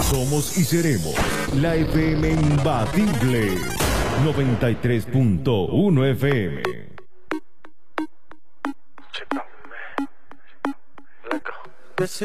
Somos y seremos la FM imbatible. 93.1 FM. Let's go.